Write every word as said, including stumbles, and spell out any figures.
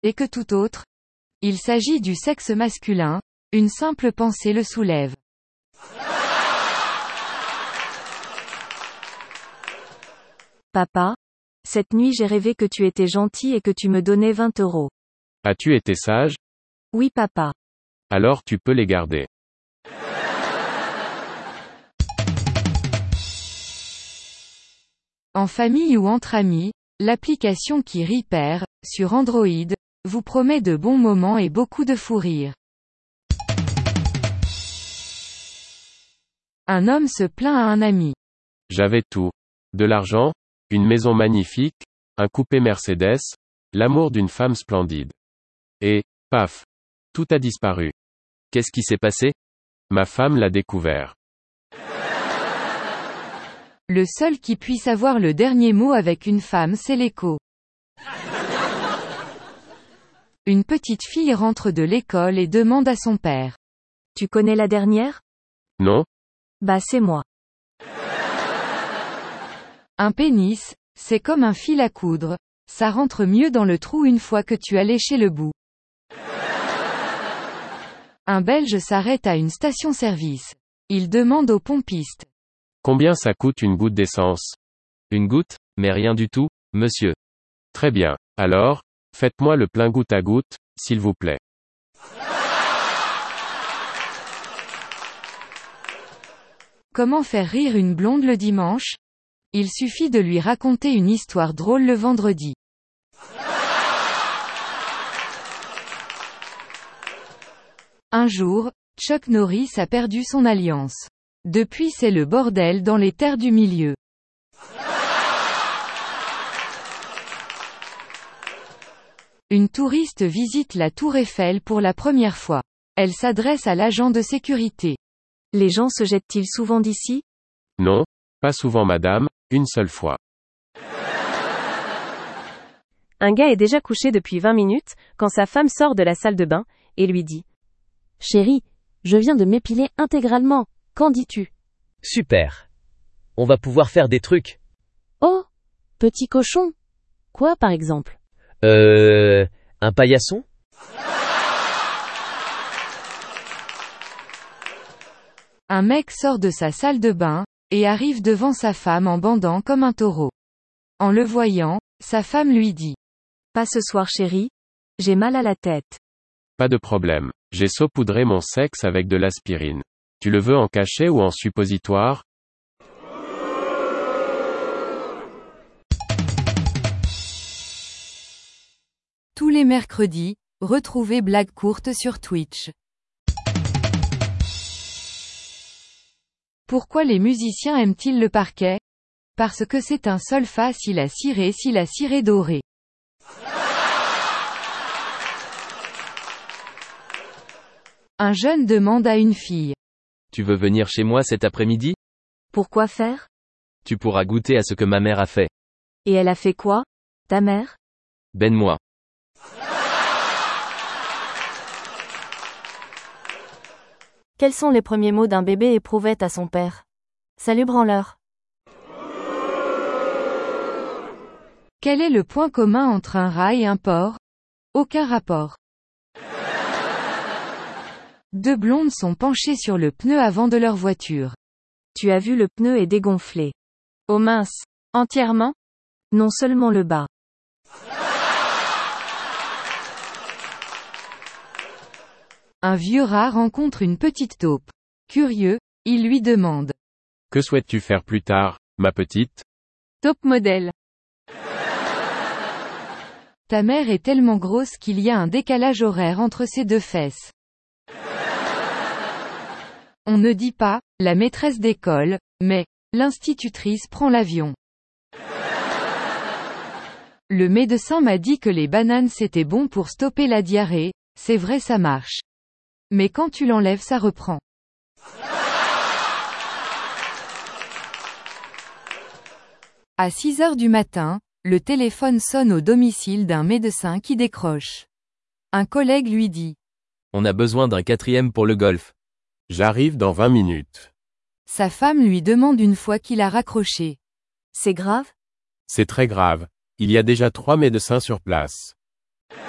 et que tout autre. Il s'agit du sexe masculin, une simple pensée le soulève. Papa, cette nuit j'ai rêvé que tu étais gentil et que tu me donnais vingt euros. As-tu été sage? Oui papa. Alors tu peux les garder. En famille ou entre amis, l'application qui rit perd, sur Android, vous promet de bons moments et beaucoup de fou rire. Un homme se plaint à un ami. J'avais tout. De l'argent, une maison magnifique, un coupé Mercedes, l'amour d'une femme splendide. Et, paf, tout a disparu. Qu'est-ce qui s'est passé? Ma femme l'a découvert. Le seul qui puisse avoir le dernier mot avec une femme, c'est l'écho. Une petite fille rentre de l'école et demande à son père. Tu connais la dernière? Non? Bah c'est moi. Un pénis, c'est comme un fil à coudre, ça rentre mieux dans le trou une fois que tu as léché le bout. Un Belge s'arrête à une station-service. Il demande au pompiste. Combien ça coûte une goutte d'essence? Une goutte, mais rien du tout, monsieur. Très bien. Alors, faites-moi le plein goutte à goutte, s'il vous plaît. Comment faire rire une blonde le dimanche? Il suffit de lui raconter une histoire drôle le vendredi. Un jour, Chuck Norris a perdu son alliance. Depuis c'est le bordel dans les terres du milieu. Une touriste visite la tour Eiffel pour la première fois. Elle s'adresse à l'agent de sécurité. Les gens se jettent-ils souvent d'ici? Non, pas souvent madame, une seule fois. Un gars est déjà couché depuis vingt minutes, quand sa femme sort de la salle de bain, et lui dit. Chérie, je viens de m'épiler intégralement, qu'en dis-tu? Super. On va pouvoir faire des trucs. Oh, petit cochon. Quoi par exemple? Euh, un paillasson? Un mec sort de sa salle de bain, et arrive devant sa femme en bandant comme un taureau. En le voyant, sa femme lui dit. Pas ce soir chérie, j'ai mal à la tête. Pas de problème, j'ai saupoudré mon sexe avec de l'aspirine. Tu le veux en cachet ou en suppositoire? Tous les mercredis, retrouvez Blague courte sur Twitch. Pourquoi les musiciens aiment-ils le parquet? Parce que c'est un solfa si la ciré si la ciré dorée. Un jeune demande à une fille. Tu veux venir chez moi cet après-midi? Pourquoi faire? Tu pourras goûter à ce que ma mère a fait. Et elle a fait quoi, ta mère? Ben-moi. Quels sont les premiers mots d'un bébé éprouvette à son père? Salut branleur. Quel est le point commun entre un rat et un porc? Aucun rapport. Deux blondes sont penchées sur le pneu avant de leur voiture. Tu as vu le pneu est dégonflé. Oh mince. Entièrement? Non seulement le bas. Un vieux rat rencontre une petite taupe. Curieux, il lui demande. Que souhaites-tu faire plus tard, ma petite? Top modèle. Ta mère est tellement grosse qu'il y a un décalage horaire entre ses deux fesses. On ne dit pas, la maîtresse d'école, mais, l'institutrice prend l'avion. Le médecin m'a dit que les bananes c'était bon pour stopper la diarrhée, c'est vrai ça marche. Mais quand tu l'enlèves ça reprend. À six heures du matin, le téléphone sonne au domicile d'un médecin qui décroche. Un collègue lui dit. On a besoin d'un quatrième pour le golf. J'arrive dans vingt minutes. Sa femme lui demande une fois qu'il a raccroché. C'est grave? C'est très grave. Il y a déjà trois médecins sur place.